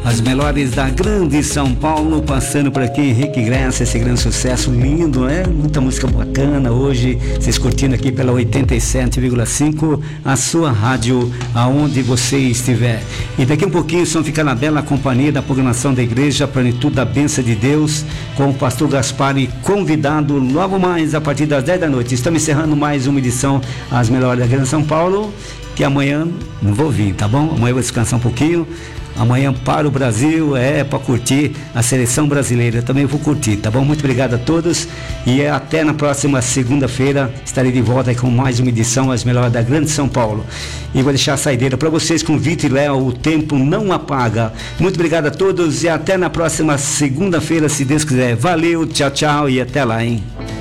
As melhores da grande São Paulo, passando por aqui, Henrique Graça, esse grande sucesso lindo, né? Muita música bacana hoje, vocês curtindo aqui pela 87,5, a sua rádio, aonde você estiver. E daqui um pouquinho, vamos ficar na bela companhia da programação da igreja, Plenitude da Bênção de Deus, com o pastor Gaspari convidado logo mais a partir das 10 da noite. Estamos encerrando mais uma edição, As Melhores da Grande São Paulo, que amanhã não vou vir, tá bom? Amanhã eu vou descansar um pouquinho. Amanhã para o Brasil, para curtir a seleção brasileira, eu também vou curtir, tá bom? Muito obrigado a todos e até na próxima segunda-feira estarei de volta com mais uma edição As Melhores da Grande São Paulo. E vou deixar a saideira para vocês com Vitor e Léo, O Tempo Não Apaga. Muito obrigado a todos e até na próxima segunda-feira, se Deus quiser. Valeu, tchau, tchau e até lá, hein?